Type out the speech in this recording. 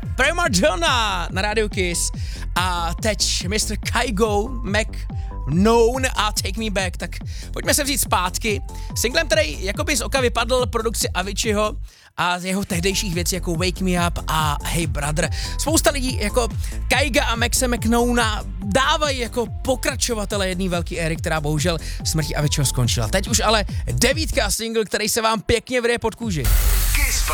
Prima Donna na rádiu Kiss a teď Mr. Kygo McKnown a Take Me Back, tak pojďme se vzít zpátky. Singlem, který jakoby z oka vypadl produkci Aviciiho a z jeho tehdejších věcí jako Wake Me Up a Hey Brother. Spousta lidí jako Kyga a Maxe McKnowna dávají jako pokračovatele jedné velké éry, která bohužel smrtí Aviciiho skončila. Teď už ale 9 single, který se vám pěkně vryje pod kůži.